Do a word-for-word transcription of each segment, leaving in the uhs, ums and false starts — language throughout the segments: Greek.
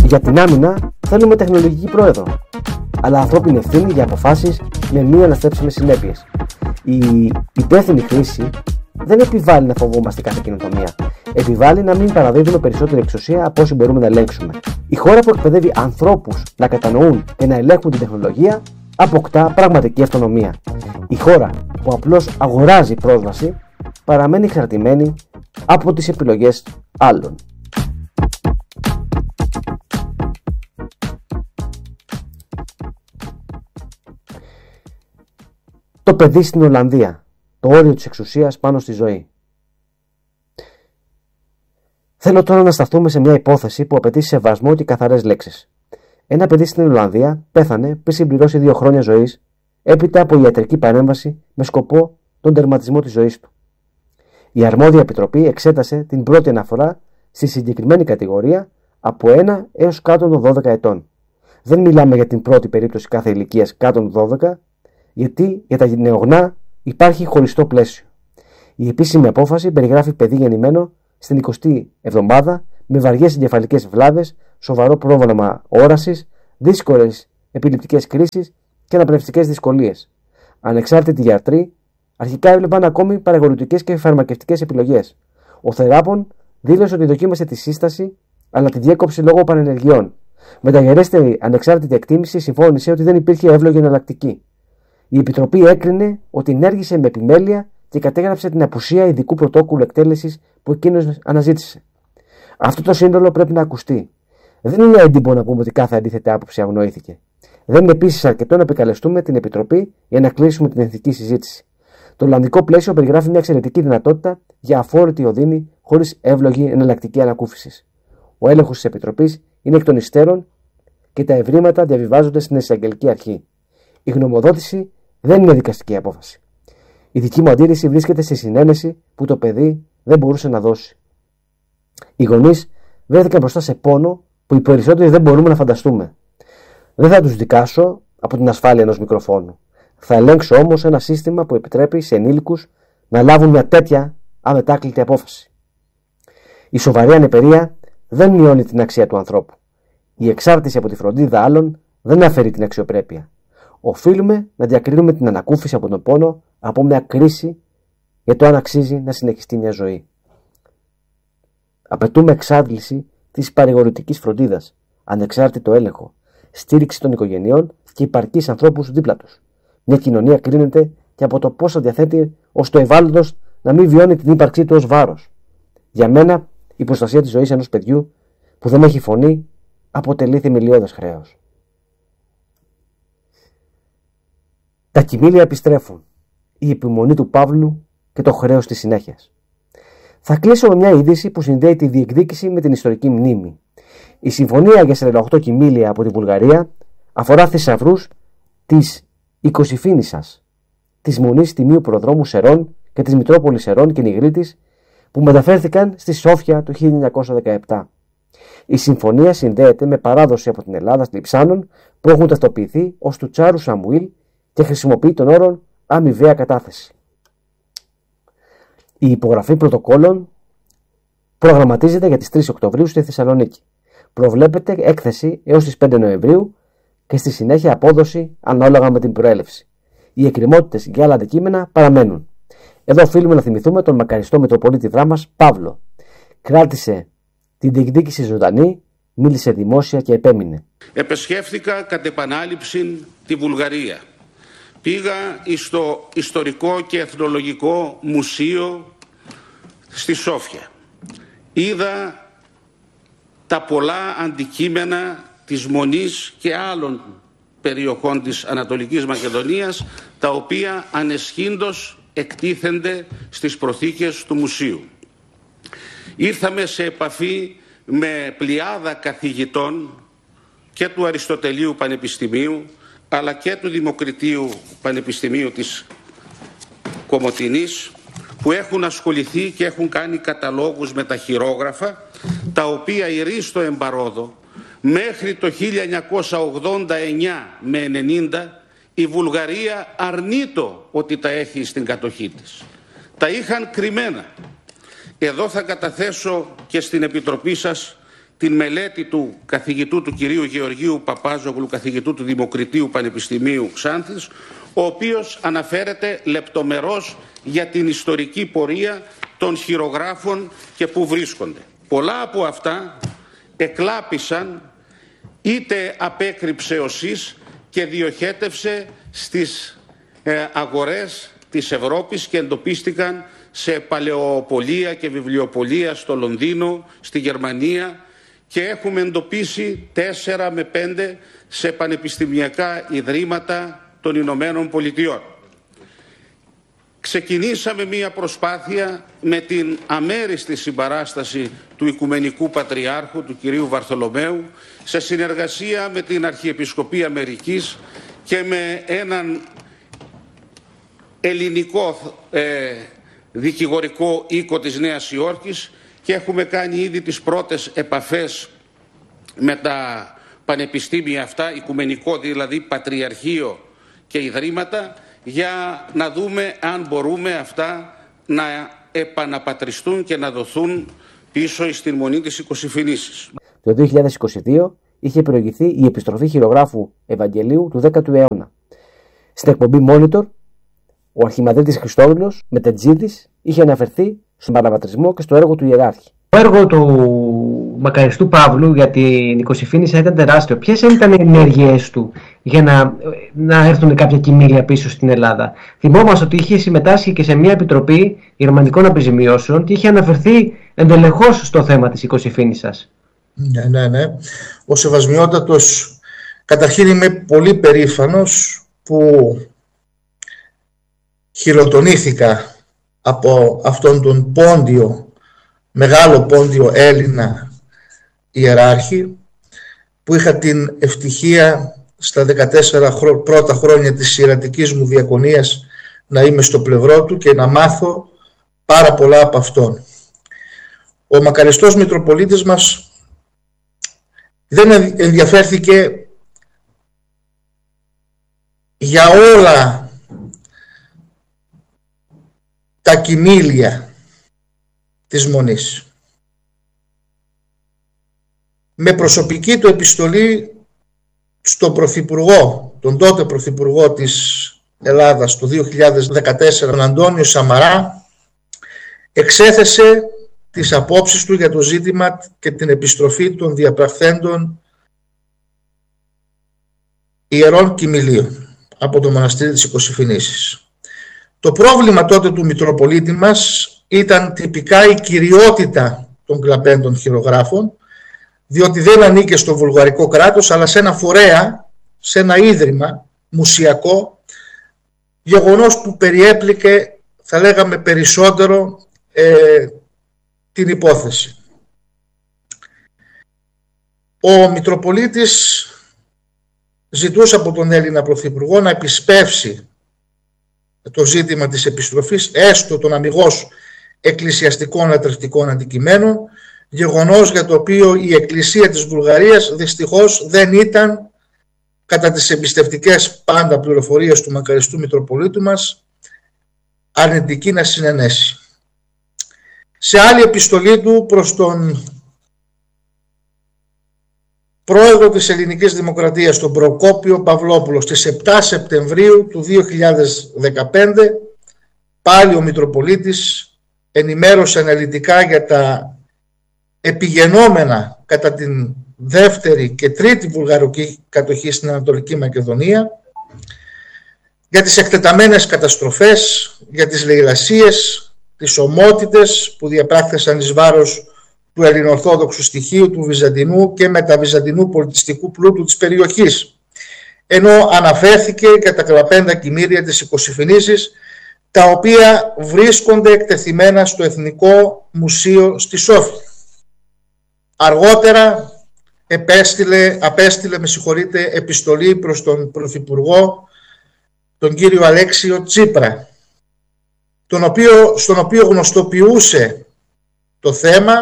Για την άμυνα θέλουμε τεχνολογική πρόεδρο, αλλά ανθρώπινη ευθύνη για αποφάσεις με μη αναστρέψιμες συνέπειες. Η υπεύθυνη χρήση δεν επιβάλλει να φοβόμαστε κάθε καινοτομία. Επιβάλλει να μην παραδίδουμε περισσότερη εξουσία από όσοι μπορούμε να ελέγξουμε. Η χώρα που εκπαιδεύει ανθρώπους να κατανοούν και να ελέγχουν την τεχνολογία αποκτά πραγματική αυτονομία. Η χώρα που απλώς αγοράζει πρόσβαση παραμένει εξαρτημένη από τις επιλογές άλλων. Το παιδί στην Ολλανδία. Το όριο της εξουσίας πάνω στη ζωή. Θέλω τώρα να σταθούμε σε μια υπόθεση που απαιτεί σεβασμό και καθαρές λέξεις. Ένα παιδί στην Ολλανδία πέθανε πριν συμπληρώσει δύο χρόνια ζωής, έπειτα από ιατρική παρέμβαση με σκοπό τον τερματισμό της ζωής του. Η αρμόδια επιτροπή εξέτασε την πρώτη αναφορά στη συγκεκριμένη κατηγορία από ένα έως κάτω των δώδεκα ετών. Δεν μιλάμε για την πρώτη περίπτωση κάθε ηλικίας κάτω των δώδεκα, γιατί για τα νεογνά υπάρχει χωριστό πλαίσιο. Η επίσημη απόφαση περιγράφει παιδί γεννημένο στην εικοστή εβδομάδα με βαριές εγκεφαλικές βλάβες, σοβαρό πρόβλημα όρασης, δύσκολες επιληπτικές κρίσεις και αναπνευστικές δυσκολίες. Ανεξάρτητοι γιατροί αρχικά έβλεπαν ακόμη παραγωγικές και φαρμακευτικές επιλογές. Ο θεράπων δήλωσε ότι δοκίμασε τη σύσταση, αλλά τη διέκοψε λόγω πανενεργειών. Μεταγερέστερη ανεξάρτητη εκτίμηση συμφώνησε ότι δεν υπήρχε εύλογη εναλλακτική. Η Επιτροπή έκρινε ότι ενέργησε με επιμέλεια και κατέγραψε την απουσία ειδικού πρωτόκολλου εκτέλεσης που εκείνος αναζήτησε. Αυτό το σύνολο πρέπει να ακουστεί. Δεν είναι έντυπο να πούμε ότι κάθε αντίθετη άποψη αγνοήθηκε. Δεν είναι επίσης αρκετό να επικαλεστούμε την Επιτροπή για να κλείσουμε την εθνική συζήτηση. Το ολλανδικό πλαίσιο περιγράφει μια εξαιρετική δυνατότητα για αφόρητη οδύνη χωρίς εύλογη εναλλακτική ανακούφιση. Ο έλεγχος της Επιτροπής είναι εκ των υστέρων και τα ευρήματα διαβιβάζονται στην εισαγγελική αρχή. Η γνωμοδότηση δεν είναι δικαστική απόφαση. Η δική μου αντίρρηση βρίσκεται στη συνένεση που το παιδί δεν μπορούσε να δώσει. Οι γονείς βρέθηκαν μπροστά σε πόνο που οι περισσότεροι δεν μπορούμε να φανταστούμε. Δεν θα τους δικάσω από την ασφάλεια ενός μικροφόνου. Θα ελέγξω όμως ένα σύστημα που επιτρέπει σε ενήλικους να λάβουν μια τέτοια αμετάκλητη απόφαση. Η σοβαρή ανεπερία δεν μειώνει την αξία του ανθρώπου. Η εξάρτηση από τη φροντίδα άλλων δεν αφαιρεί την αξιοπρέπεια. Οφείλουμε να διακρίνουμε την ανακούφιση από τον πόνο από μια κρίση για το αν αξίζει να συνεχιστεί μια ζωή. Απαιτούμε εξάντληση της παρηγορητικής φροντίδας, ανεξάρτητο έλεγχο, στήριξη των οικογενειών και υπαρκής ανθρώπους δίπλα τους. Μια κοινωνία κρίνεται και από το πόσο διαθέτει ώστε ο ευάλωτος να μην βιώνει την ύπαρξή του ως βάρος. Για μένα, η προστασία της ζωής ενός παιδιού που δεν έχει φωνή αποτελεί θεμελιώδες χρέος. Τα κοιμήλια επιστρέφουν. Η επιμονή του Παύλου και το χρέος της συνέχειας. Θα κλείσω με μια είδηση που συνδέει τη διεκδίκηση με την ιστορική μνήμη. Η συμφωνία για σαράντα οκτώ κοιμήλια από τη Βουλγαρία αφορά θησαυρούς της Οικοσυφήνισσας, της Μονής Τιμίου Προδρόμου Σερών και της Μητρόπολης Σερών και Νιγρίτης που μεταφέρθηκαν στη Σόφια το χίλια εννιακόσια δεκαεπτά. Η συμφωνία συνδέεται με παράδοση από την Ελλάδα λειψάνων που έχουν ταυτοποιηθεί ως του Τσάρου Σαμουήλ και χρησιμοποιεί τον όρο αμοιβαία κατάθεση. Η υπογραφή πρωτοκόλων προγραμματίζεται για τις τρεις Οκτωβρίου στη Θεσσαλονίκη. Προβλέπεται έκθεση έως τις πέντε Νοεμβρίου και στη συνέχεια απόδοση ανάλογα με την προέλευση. Οι εκκρεμότητες για άλλα αντικείμενα παραμένουν. Εδώ οφείλουμε να θυμηθούμε τον μακαριστό Μητροπολίτη μας Παύλο. Κράτησε την διεκδίκηση ζωντανή, μίλησε δημόσια και επέμεινε. Επεσχεύθηκα κατ' επανάληψη τη Βουλγαρία. Πήγα στο Ιστορικό και Εθνολογικό Μουσείο στη Σόφια. Είδα τα πολλά αντικείμενα της Μονής και άλλων περιοχών της Ανατολικής Μακεδονίας, τα οποία ανεσχύντως εκτίθενται στις προθήκες του μουσείου. Ήρθαμε σε επαφή με πλειάδα καθηγητών και του Αριστοτελείου Πανεπιστημίου, αλλά και του Δημοκριτίου Πανεπιστημίου της Κομοτηνής, που έχουν ασχοληθεί και έχουν κάνει καταλόγους με τα χειρόγραφα, τα οποία η Ρίστο Εμπαρόδο μέχρι το χίλια εννιακόσια ογδόντα εννιά με ενενήντα η Βουλγαρία αρνείτο ότι τα έχει στην κατοχή της. Τα είχαν κρυμμένα. Εδώ θα καταθέσω και στην Επιτροπή σας την μελέτη του καθηγητού του κυρίου Γεωργίου Παπάζογλου, καθηγητού του Δημοκριτίου Πανεπιστημίου Ξάνθης, ο οποίος αναφέρεται λεπτομερώς για την ιστορική πορεία των χειρογράφων και πού βρίσκονται. Πολλά από αυτά εκλάπησαν, είτε απέκρυψε ο ΣΥΣ και διοχέτευσε στις ε, αγορές της Ευρώπης και εντοπίστηκαν σε παλαιοπολία και βιβλιοπολία στο Λονδίνο, στη Γερμανία, και έχουμε εντοπίσει τέσσερα με πέντε σε πανεπιστημιακά ιδρύματα των Ηνωμένων Πολιτειών. Ξεκινήσαμε μία προσπάθεια με την αμέριστη συμπαράσταση του Οικουμενικού Πατριάρχου, του κυρίου Βαρθολομαίου, σε συνεργασία με την Αρχιεπισκοπή Αμερικής και με έναν ελληνικό ε, δικηγορικό οίκο της Νέας Υόρκης, και έχουμε κάνει ήδη τις πρώτες επαφές με τα πανεπιστήμια αυτά, οικουμενικό δηλαδή πατριαρχείο και ιδρύματα, για να δούμε αν μπορούμε αυτά να επαναπατριστούν και να δοθούν πίσω στην μονή της Οικοσυφηνήσης. Το δύο χιλιάδες είκοσι δύο είχε προηγηθεί η επιστροφή χειρογράφου Ευαγγελίου του δέκατου αιώνα. Στην εκπομπή Monitor, ο Αρχιμανδρίτης Χριστόδουλος Μετετζίδης είχε αναφερθεί στον παραπατρισμό και στο έργο του ιεράρχη. Το έργο του Μακαριστού Παύλου για την Οικοσυφήνισσα ήταν τεράστιο. Ποιες ήταν οι ενέργειές του για να, να έρθουν κάποια κοιμήλια πίσω στην Ελλάδα? Θυμόμαστε ότι είχε συμμετάσχει και σε μια επιτροπή γερμανικών αποζημιώσεων και είχε αναφερθεί εντελεχώς στο θέμα της Οικοσυφήνισσας. Ναι, ναι, ναι. Ο Σεβασμιότατος, καταρχήν είμαι πολύ περήφανος που χειροτονήθηκα από αυτόν τον πόντιο, μεγάλο πόντιο Έλληνα ιεράρχη, που είχα την ευτυχία στα δεκατέσσερα πρώτα χρόνια της ιερατικής μου διακονίας να είμαι στο πλευρό του και να μάθω πάρα πολλά από αυτόν. Ο μακαριστός Μητροπολίτης μας δεν ενδιαφέρθηκε για όλα τα κοιμήλια της Μονής. Με προσωπική του επιστολή στον Πρωθυπουργό, τον τότε Πρωθυπουργό της Ελλάδας το δύο χιλιάδες δεκατέσσερα, τον Αντώνιο Σαμαρά, εξέθεσε τις απόψεις του για το ζήτημα και την επιστροφή των διαπραχθέντων ιερών κοιμηλίων από το μοναστήρι της Οικοσυφηνήσης. Το πρόβλημα τότε του Μητροπολίτη μας ήταν τυπικά η κυριότητα των κλαπέντων χειρογράφων, διότι δεν ανήκε στο βουλγαρικό κράτος, αλλά σε ένα φορέα, σε ένα ίδρυμα μουσιακό, γεγονός που περιέπληκε, θα λέγαμε, περισσότερο ε, την υπόθεση. Ο Μητροπολίτης ζητούσε από τον Έλληνα Πρωθυπουργό να επισπεύσει το ζήτημα της επιστροφής έστω των αμιγώς εκκλησιαστικών ατρευτικών αντικειμένων, γεγονός για το οποίο η Εκκλησία της Βουλγαρίας δυστυχώς δεν ήταν, κατά τις εμπιστευτικές πάντα πληροφορίες του μακαριστού Μητροπολίτου μας, αρνητική να συνενέσει. Σε άλλη επιστολή του προς τον πρόεδρο της Ελληνικής Δημοκρατίας, τον Προκόπιο Παυλόπουλο, στις επτά Σεπτεμβρίου του δύο χιλιάδες δεκαπέντε, πάλι ο Μητροπολίτης ενημέρωσε αναλυτικά για τα επιγενόμενα κατά την δεύτερη και τρίτη βουλγαρική κατοχή στην Ανατολική Μακεδονία, για τις εκτεταμένες καταστροφές, για τις λαιλασίες, τις ομότητες που διαπράχθησαν εις βάρος του ελληνοορθόδοξου στοιχείου, του βυζαντινού και μεταβυζαντινού πολιτιστικού πλούτου της περιοχής, ενώ αναφέρθηκε για τα κλαπέντα κοιμήλια της Οικοσυφηνήσης, τα οποία βρίσκονται εκτεθειμένα στο Εθνικό Μουσείο στη Σόφη. Αργότερα επέστειλε, απέστειλε με συγχωρείτε, επιστολή προς τον Πρωθυπουργό, τον κύριο Αλέξιο Τσίπρα, τον οποίο, στον οποίο γνωστοποιούσε το θέμα,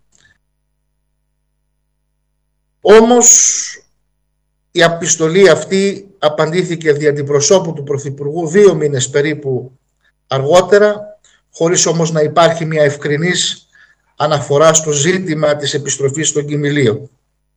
όμως η επιστολή αυτή απαντήθηκε δια την προσώπου του Πρωθυπουργού δύο μήνες περίπου αργότερα, χωρίς όμως να υπάρχει μια ευκρινής αναφορά στο ζήτημα της επιστροφής των κοιμηλίων.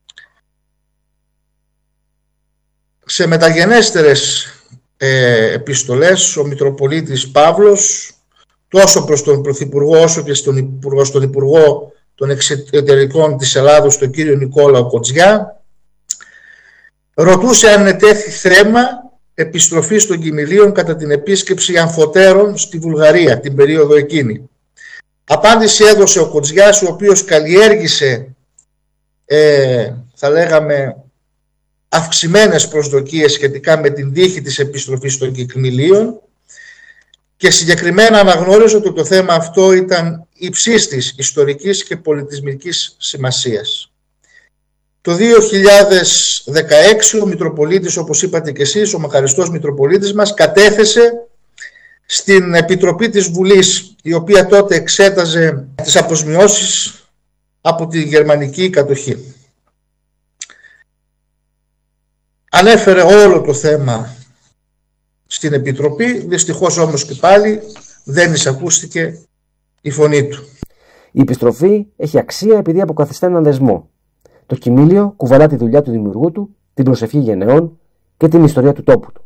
Σε μεταγενέστερες ε, επιστολές ο Μητροπολίτης Παύλος, τόσο προς τον Πρωθυπουργό όσο και στον Υπουργό, στον Υπουργό των Εξωτερικών της Ελλάδος, τον κύριο Νικόλαο Κοτζιά, ρωτούσε αν ετέθη θέμα επιστροφής των κοιμηλίων κατά την επίσκεψη αμφωτέρων στη Βουλγαρία την περίοδο εκείνη. Απάντηση έδωσε ο Κοτζιάς, ο οποίος καλλιέργησε, ε, θα λέγαμε, αυξημένες προσδοκίες σχετικά με την τύχη της επιστροφής των κοιμηλίων και συγκεκριμένα αναγνώριζε ότι το θέμα αυτό ήταν υψίστης ιστορικής και πολιτισμικής σημασίας. Το δύο χιλιάδες δεκαέξι ο Μητροπολίτης, όπως είπατε και εσείς, ο μακαριστός Μητροπολίτης μας, κατέθεσε στην Επιτροπή της Βουλής, η οποία τότε εξέταζε τις αποσμιώσεις από τη γερμανική κατοχή. Ανέφερε όλο το θέμα στην Επιτροπή, δυστυχώς όμως και πάλι δεν εισακούστηκε η φωνή του. Η επιστροφή έχει αξία επειδή αποκαθιστά έναν δεσμό. Το κοιμήλιο κουβαλά τη δουλειά του δημιουργού του, την προσευχή γενεών και την ιστορία του τόπου του.